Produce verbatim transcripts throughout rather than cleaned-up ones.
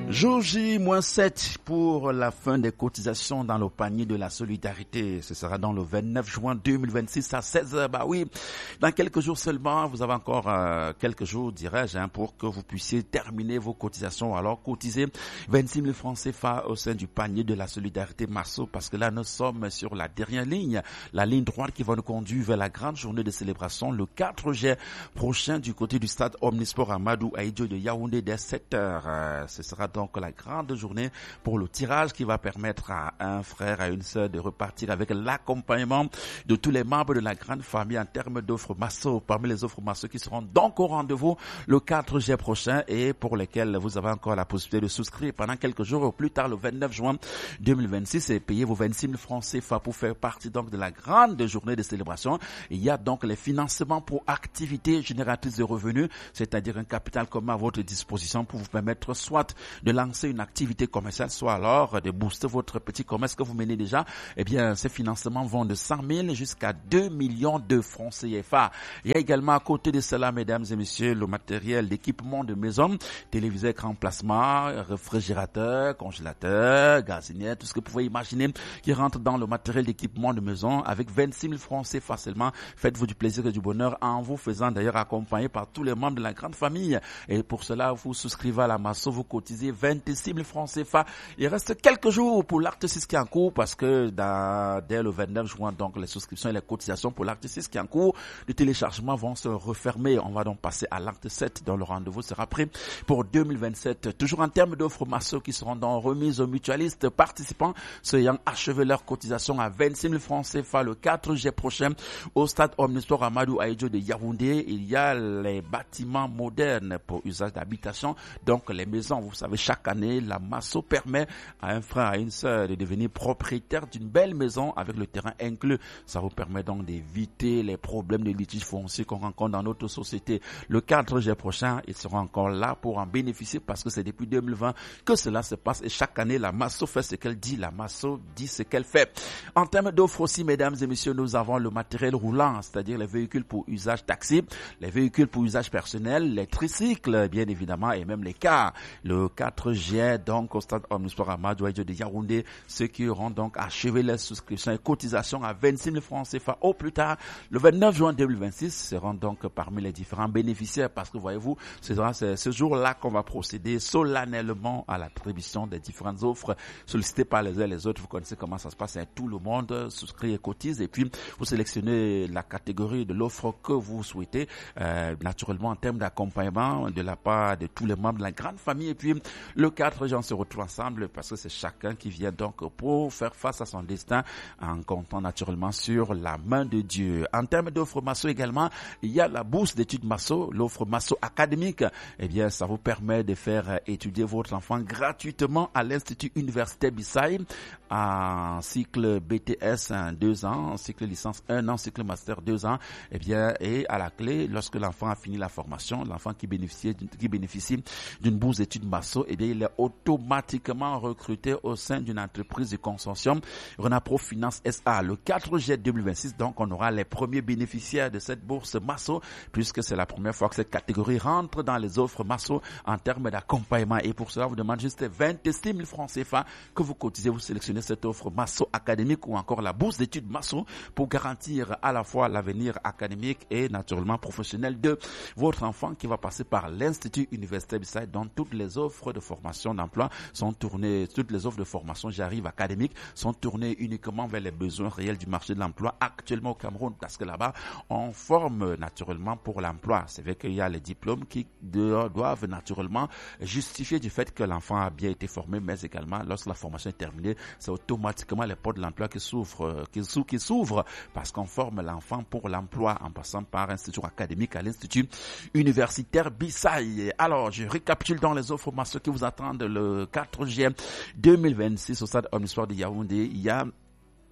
Jour J sept pour la fin des cotisations dans le panier de la solidarité. Ce sera dans le vingt-neuf juin deux mille vingt-six à seize heures. Bah oui, dans quelques jours seulement, vous avez encore euh, quelques jours, dirais-je, hein, pour que vous puissiez terminer vos cotisations. Alors, cotisez vingt-six mille francs C F A au sein du panier de la solidarité Masso, parce que là, nous sommes sur la dernière ligne, la ligne droite qui va nous conduire vers la grande journée de célébration le quatre juillet prochain du côté du stade Omnisport Amadou Ahidjo de Yaoundé dès sept heures. Euh, ce sera donc la grande journée pour le tirage qui va permettre à un frère, à une sœur de repartir avec l'accompagnement de tous les membres de la grande famille en termes d'offres Masso. Parmi les offres Masso qui seront donc au rendez-vous le quatre juillet prochain et pour lesquelles vous avez encore la possibilité de souscrire pendant quelques jours ou plus tard le vingt-neuf juin deux mille vingt-six et payer vos vingt-six mille francs C F A pour faire partie donc de la grande journée de célébration. Il y a donc les financements pour activités génératrices de revenus, c'est-à-dire un capital commun à votre disposition pour vous permettre soit de lancer une activité commerciale, soit alors de booster votre petit commerce que vous menez déjà. Eh bien, ces financements vont de cent mille jusqu'à deux millions de francs C F A. Il y a également à côté de cela, mesdames et messieurs, le matériel d'équipement de maison, téléviseur grand plasma, réfrigérateur, congélateur, gazinière, tout ce que vous pouvez imaginer qui rentre dans le matériel d'équipement de maison avec vingt-six mille francs C F A seulement. Faites-vous du plaisir et du bonheur en vous faisant d'ailleurs accompagner par tous les membres de la grande famille. Et pour cela, vous souscrivez à la Masso, vous cotisez vingt-six mille francs C F A. Il reste quelques jours pour l'acte six qui est en cours parce que dans, dès le vingt-neuf juin, donc les souscriptions et les cotisations pour l'acte six qui est en cours, les téléchargements vont se refermer. On va donc passer à l'acte sept dont le rendez-vous sera pris pour deux mille vingt-sept. Toujours en termes d'offres Masso qui seront donc remises aux mutualistes participants, ceux ayant achevé leur cotisation à vingt-six mille francs C F A le quatre juillet prochain au stade Omnisport Amadou Ahidjo de Yaoundé. Il y a les bâtiments modernes pour usage d'habitation, donc les maisons. Vous savez, chaque année, la Masso permet à un frère, à une sœur de devenir propriétaire d'une belle maison avec le terrain inclus. Ça vous permet donc d'éviter les problèmes de litige foncier qu'on rencontre dans notre société. Le quatre juillet prochain, ils seront encore là pour en bénéficier parce que c'est depuis deux mille vingt que cela se passe et chaque année, la Masso fait ce qu'elle dit, la Masso dit ce qu'elle fait. En termes d'offres aussi, mesdames et messieurs, nous avons le matériel roulant, c'est-à-dire les véhicules pour usage taxi, les véhicules pour usage personnel, les tricycles, bien évidemment, et même les cars. Le quatre juillet, donc, au stade Omnisport Amadou Ahidjo de Yaoundé, ceux qui auront donc achevé les souscriptions et cotisations à vingt-six mille francs C F A au plus tard, le vingt-neuf juin deux mille vingt-six, seront donc parmi les différents bénéficiaires parce que, voyez-vous, c'est ce jour-là qu'on va procéder solennellement à l'attribution des différentes offres sollicitées par les uns et les autres. Vous connaissez comment ça se passe, tout le monde souscrit et cotise et puis vous sélectionnez la catégorie de l'offre que vous souhaitez, euh, naturellement en termes d'accompagnement de la part de tous les membres de la grande famille. Et puis le quatre juin, on se retrouve ensemble parce que c'est chacun qui vient donc pour faire face à son destin en comptant naturellement sur la main de Dieu. En termes d'offres Masso également, il y a la bourse d'études Masso, l'offre Masso académique. Eh bien, ça vous permet de faire étudier votre enfant gratuitement à l'Institut universitaire Bissaï en cycle B T S deux ans, en cycle licence un an, cycle master deux ans. Eh bien, et à la clé, lorsque l'enfant a fini la formation, l'enfant qui bénéficie, qui bénéficie d'une bourse d'études Masso, eh bien, il est automatiquement recruté au sein d'une entreprise du consortium Renapro Finance S A. Le quatre juillet deux mille vingt-six, donc, on aura les premiers bénéficiaires de cette bourse Masso, puisque c'est la première fois que cette catégorie rentre dans les offres Masso en termes d'accompagnement. Et pour cela, vous demande juste vingt-six mille francs C F A que vous cotisez, vous sélectionnez cette offre Masso académique ou encore la bourse d'études Masso pour garantir à la fois l'avenir académique et naturellement professionnel de votre enfant qui va passer par l'Institut universitaire Bissaï, dont toutes les offres de formation d'emploi sont tournées, toutes les offres de formation, j'arrive académique, sont tournées uniquement vers les besoins réels du marché de l'emploi actuellement au Cameroun, parce que là-bas, on forme naturellement pour l'emploi. C'est vrai qu'il y a les diplômes qui doivent naturellement justifier du fait que l'enfant a bien été formé, mais également, lorsque la formation est terminée, c'est automatiquement les portes de l'emploi qui s'ouvrent, qui s'ouvrent, qui s'ouvrent, parce qu'on forme l'enfant pour l'emploi en passant par un séjour académique à l'Institut universitaire Bissaï. Alors, je récapitule dans les offres Masso qui vous attendent le quatre juillet deux mille vingt-six au stade Omnisport de Yaoundé. Il y a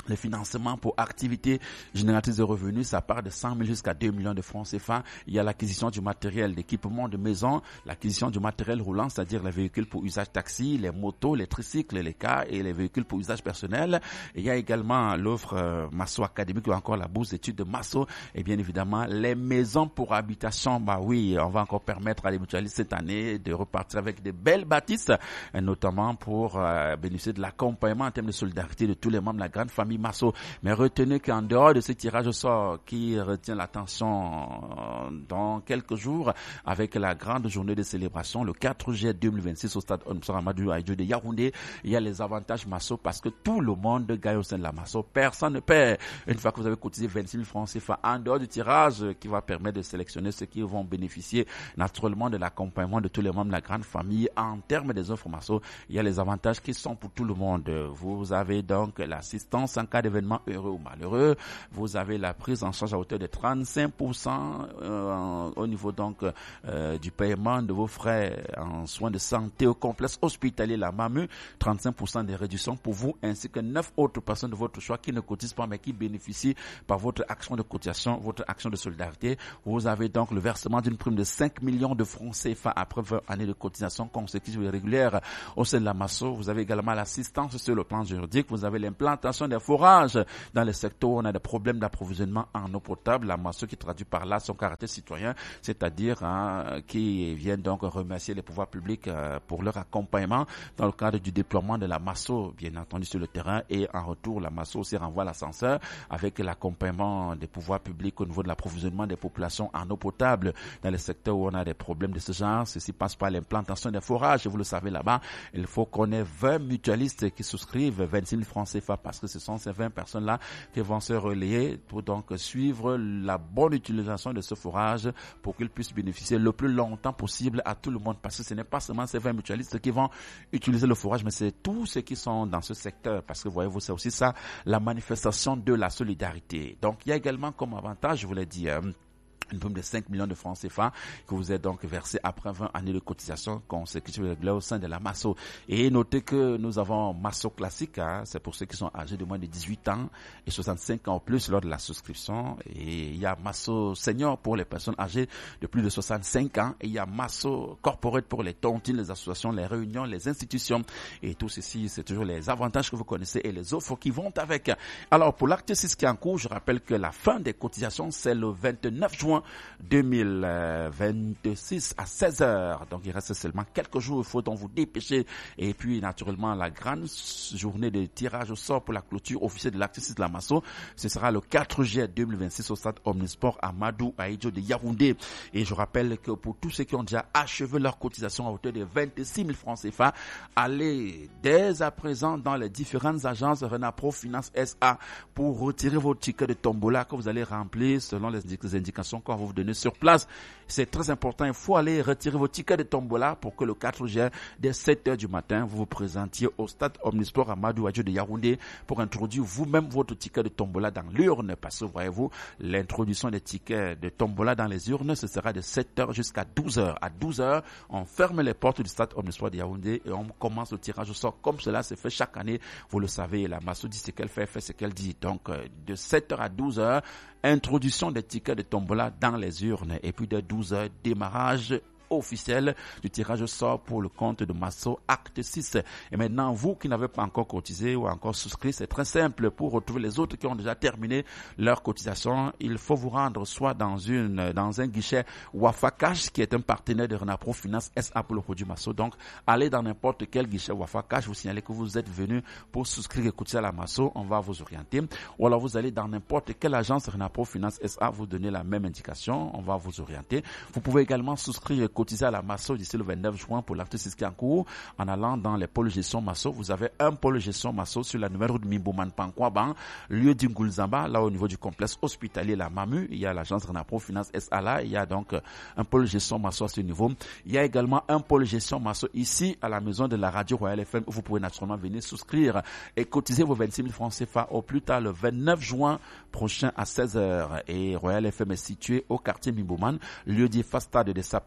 Le financement pour activités génératrices de revenus, ça part de cent mille jusqu'à deux millions de francs C F A. Il y a l'acquisition du matériel d'équipement de maison, l'acquisition du matériel roulant, c'est-à-dire les véhicules pour usage taxi, les motos, les tricycles, les cars et les véhicules pour usage personnel. Et il y a également l'offre euh, Masso académique ou encore la bourse d'études de Masso. Et bien évidemment, les maisons pour habitation, bah oui, on va encore permettre à les mutualistes cette année de repartir avec de belles bâtisses, notamment pour euh, bénéficier de l'accompagnement en termes de solidarité de tous les membres de la grande famille Masso. Mais retenez qu'en dehors de ce tirage au sort qui retient l'attention dans quelques jours avec la grande journée de célébration le quatre juillet deux mille vingt-six au stade Amadou Ahidjo de Yaoundé, il y a les avantages Masso parce que tout le monde gagne au sein de la Masso. Personne ne perd. Une fois que vous avez cotisé vingt-six mille francs C F A en dehors du tirage qui va permettre de sélectionner ceux qui vont bénéficier naturellement de l'accompagnement de tous les membres de la grande famille en termes des offres Masso, il y a les avantages qui sont pour tout le monde. Vous avez donc l'assistance en cas d'événement heureux ou malheureux. Vous avez la prise en charge à hauteur de trente-cinq pour cent euh, au niveau donc euh, du paiement de vos frais en soins de santé au complexe hospitalier La Mamu. trente-cinq pour cent des réductions pour vous ainsi que neuf autres personnes de votre choix qui ne cotisent pas mais qui bénéficient par votre action de cotisation, votre action de solidarité. Vous avez donc le versement d'une prime de cinq millions de francs C F A après vingt années de cotisation consécutive et régulière au sein de la Masso. Vous avez également l'assistance sur le plan juridique. Vous avez l'implantation des forages dans les secteurs où on a des problèmes d'approvisionnement en eau potable. La Masso qui traduit par là son caractère citoyen, c'est-à-dire hein, qui vient donc remercier les pouvoirs publics euh, pour leur accompagnement dans le cadre du déploiement de la Masso, bien entendu sur le terrain, et en retour la Masso aussi renvoie l'ascenseur avec l'accompagnement des pouvoirs publics au niveau de l'approvisionnement des populations en eau potable dans les secteurs où on a des problèmes de ce genre. Ceci passe par l'implantation des forages. Vous le savez là-bas, il faut qu'on ait vingt mutualistes qui souscrivent vingt-six mille francs C F A parce que ce sont ces vingt personnes-là qui vont se relayer pour donc suivre la bonne utilisation de ce forage pour qu'ils puissent bénéficier le plus longtemps possible à tout le monde, parce que ce n'est pas seulement ces vingt mutualistes qui vont utiliser le forage, mais c'est tous ceux qui sont dans ce secteur, parce que voyez-vous, c'est aussi ça la manifestation de la solidarité. Donc il y a également comme avantage, je vous l'ai dit, euh, une prime de cinq millions de francs C F A que vous êtes donc versé après vingt années de cotisation consécutive régulière au sein de la Masso. Et notez que nous avons Masso classique, hein, c'est pour ceux qui sont âgés de moins de dix-huit ans et soixante-cinq ans ou plus lors de la souscription. Et il y a Masso senior pour les personnes âgées de plus de soixante-cinq ans. Et il y a Masso corporate pour les tontines, les associations, les réunions, les institutions. Et tout ceci, c'est toujours les avantages que vous connaissez et les offres qui vont avec. Alors pour l'acte six qui est en cours, je rappelle que la fin des cotisations, c'est le vingt-neuf juin deux mille vingt-six à seize heures. Donc il reste seulement quelques jours, il faut donc vous dépêcher. Et puis naturellement la grande journée de tirage au sort pour la clôture officielle de l'acte six de la Masso, ce sera le quatre juillet deux mille vingt-six au stade Omnisport Amadou Ahidjo de Yaoundé. Et je rappelle que pour tous ceux qui ont déjà achevé leur cotisation à hauteur de vingt-six mille francs C F A, allez dès à présent dans les différentes agences Renapro Finance S A pour retirer vos tickets de tombola que vous allez remplir selon les indications qu'on va vous donner sur place. C'est très important, il faut aller retirer vos tickets de tombola pour que le quatre juillet, dès sept heures du matin, vous vous présentiez au stade Omnisport Amadou Ahidjo de Yaoundé pour introduire vous-même votre ticket de tombola dans l'urne, parce que voyez-vous, l'introduction des tickets de tombola dans les urnes, ce sera de sept heures jusqu'à douze heures. À douze heures, on ferme les portes du stade Omnisport de Yaoundé et on commence le tirage au sort comme cela se fait chaque année. Vous le savez, la Masso dit ce qu'elle fait, fait ce qu'elle dit. Donc, de sept heures à douze heures, introduction des tickets de tombola dans les urnes, et puis de douze heures, démarrage officiel du tirage au sort pour le compte de Masso Acte six. Et maintenant, vous qui n'avez pas encore cotisé ou encore souscrit, c'est très simple. Pour retrouver les autres qui ont déjà terminé leur cotisation, il faut vous rendre soit dans une dans un guichet Wafa Cash qui est un partenaire de Renapro Finance S A pour le produit Masso. Donc, allez dans n'importe quel guichet Wafa Cash, vous signalez que vous êtes venu pour souscrire et cotiser à la Masso, on va vous orienter. Ou alors vous allez dans n'importe quelle agence Renapro Finance S A, vous donner la même indication, on va vous orienter. Vous pouvez également souscrire et cotiser à la Masso d'ici le vingt-neuf juin pour l'acte six qui est en cours. En allant dans les pôles gestion Masso, vous avez un pôle gestion Masso sur la numéro de Mimboman Pankwaban, lieu d'Ingulzamba, là au niveau du complexe hospitalier La Mamu. Il y a l'agence Renapro Finance S A là, il y a donc un pôle gestion Masso à ce niveau. Il y a également un pôle gestion Masso ici à la maison de la radio Royal F M où vous pouvez naturellement venir souscrire et cotiser vos vingt-six mille francs C F A au plus tard le vingt-neuf juin prochain à seize heures. Et Royal F M est situé au quartier Mimboman, lieu dit stade des sapeurs-pompiers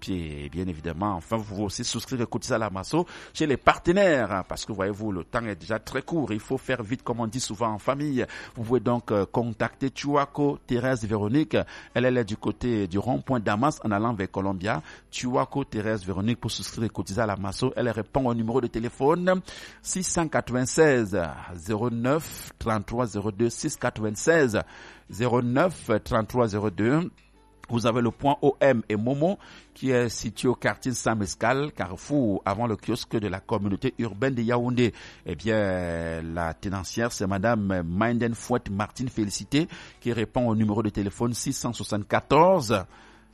pied. Et bien évidemment, enfin, vous pouvez aussi souscrire et cotiser à la Masso chez les partenaires, parce que voyez-vous, le temps est déjà très court. Il faut faire vite, comme on dit souvent en famille. Vous pouvez donc euh, contacter Tuako Thérèse Véronique. Elle, elle est du côté du rond-point Damas en allant vers Columbia. Tuako Thérèse Véronique pour souscrire et cotiser à la Masso. Elle répond au numéro de téléphone six cent quatre-vingt-seize zéro neuf trente-trois zéro deux, six cent quatre-vingt-seize zéro neuf trente-trois zéro deux. Vous avez le point O M et Momo qui est situé au quartier Saint-Mescal, Carrefour, avant le kiosque de la communauté urbaine de Yaoundé. Eh bien, la tenancière, c'est Madame Minden Fouette Martine Félicité qui répond au numéro de téléphone six cent soixante-quatorze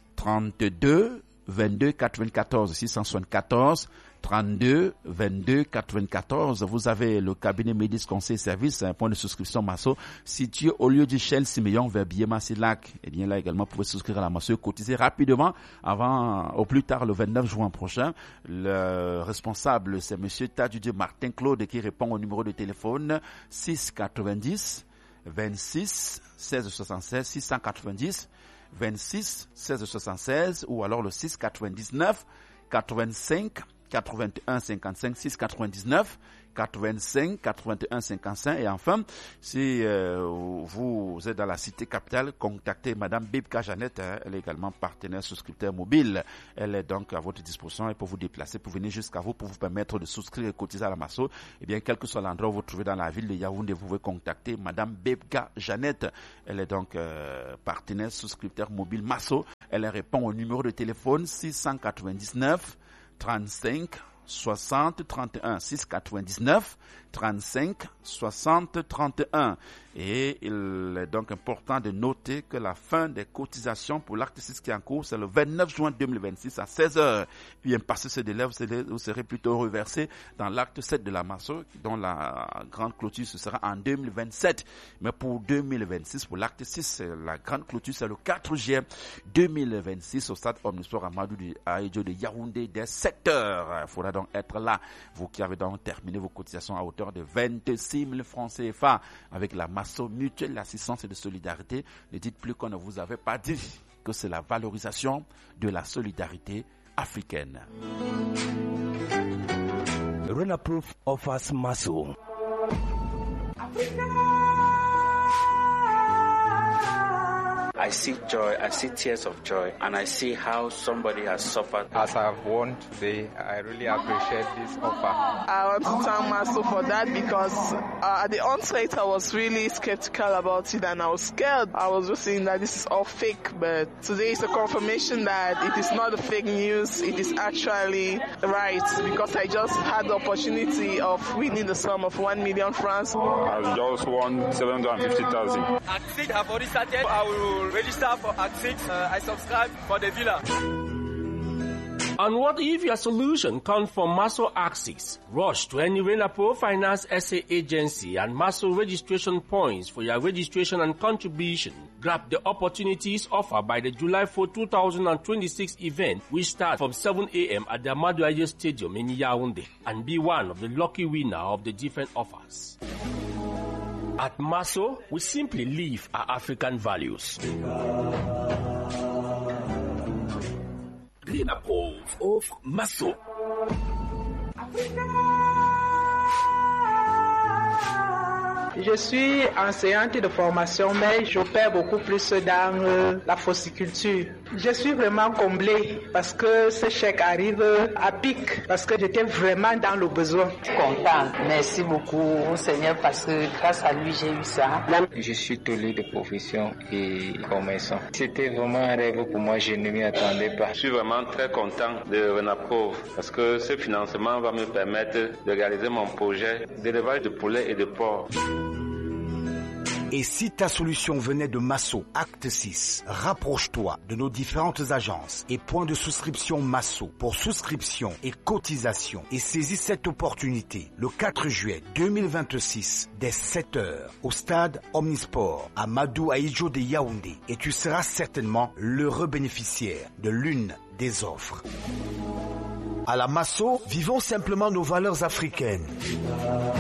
trente-deux vingt-deux quatre-vingt-quatorze, six cent soixante-quatorze trente-deux vingt-deux quatre-vingt-quatorze. Vous avez le cabinet Médis Conseil Service, un point de souscription Masso situé au lieu du Shell Siméon vers Biéma-Silac. Et bien là également, vous pouvez souscrire à la Masso et cotiser rapidement avant, au plus tard le vingt-neuf juin prochain. Le responsable, c'est Monsieur Tadjudé Martin Claude qui répond au numéro de téléphone six cent quatre-vingt-dix vingt-six seize soixante-seize, six cent quatre-vingt-dix vingt-six seize soixante-seize ou alors le six cent quatre-vingt-dix-neuf quatre-vingt-cinq quatre-vingt-un cinquante-cinq, six cent quatre-vingt-dix-neuf quatre-vingt-cinq quatre-vingt-un cinquante-cinq. Et enfin, si euh, vous êtes dans la cité capitale, contactez Madame Bebka Jeannette, hein, elle est également partenaire souscripteur mobile. Elle est donc à votre disposition et pour vous déplacer, pour venir jusqu'à vous, pour vous permettre de souscrire et cotiser à la Masso. Et bien, quel que soit l'endroit où vous vous trouvez dans la ville de Yaoundé, vous pouvez contacter Madame Bebka Jeannette. Elle est donc euh, partenaire souscripteur mobile Masso. Elle répond au numéro de téléphone six cent quatre-vingt-dix-neuf trente-cinq soixante trente et un, six cent quatre-vingt-dix-neuf trente-cinq soixante trente et un. Et il est donc important de noter que la fin des cotisations pour l'acte six qui est en cours, c'est le vingt-neuf juin deux mille vingt-six à seize heures. Bien passé ce délai, vous serez, vous serez plutôt reversé dans l'acte sept de la Masso, dont la grande clôture ce sera en deux mille vingt-sept. Mais pour deux mille vingt-six, pour l'acte six, la grande clôture c'est le quatre juillet deux mille vingt-six au stade Omnisport Amadou Ahidjo de Yaoundé dès sept heures. Il faudra donc être là. Vous qui avez donc terminé vos cotisations à hauteur de vingt-six mille francs C F A avec la Masso Mutuelle d'Assistance et de Solidarité, ne dites plus qu'on ne vous avait pas dit que c'est la valorisation de la solidarité africaine. Renaproof offers Masso. I see joy, I see tears of joy, and I see how somebody has suffered. As I've won today, I really appreciate this offer. I want to thank Masso for that because uh, at the onset I was really skeptical about it and I was scared. I was just saying that this is all fake, but today is a confirmation that it is not a fake news, it is actually right because I just had the opportunity of winning the sum of one million francs. I've just won seven hundred fifty thousand. Act six have already started. I will register for Act six. Uh, I subscribe for the villa. And what if your solution comes from Masso Axis? Rush to any Renaproof Finance S A agency and Masso registration points for your registration and contribution. Grab the opportunities offered by the July fourth, twenty twenty-six event, which starts from seven a.m. at the Amadou Ahidjo Stadium in Yaoundé, and be one of the lucky winner of the different offers. At Masso, we simply live our African values. Renaproof of Masso. Je suis enseignante de formation, mais j'opère beaucoup plus dans euh, la fossiculture. Je suis vraiment comblée parce que ce chèque arrive à pic, parce que j'étais vraiment dans le besoin. Content, merci beaucoup au Seigneur parce que grâce à lui j'ai eu ça. Je suis tolé de profession et commerçant. C'était vraiment un rêve pour moi, je ne m'y attendais pas. Je suis vraiment très content de Renaproof parce que ce financement va me permettre de réaliser mon projet d'élevage de poulets et de porcs. Et si ta solution venait de Masso, acte six, rapproche-toi de nos différentes agences et points de souscription Masso pour souscription et cotisation et saisis cette opportunité le quatre juillet deux mille vingt-six dès sept heures au stade Omnisport Amadou Ahidjo de Yaoundé et tu seras certainement l'heureux bénéficiaire de l'une des offres. À la Masso, vivons simplement nos valeurs africaines.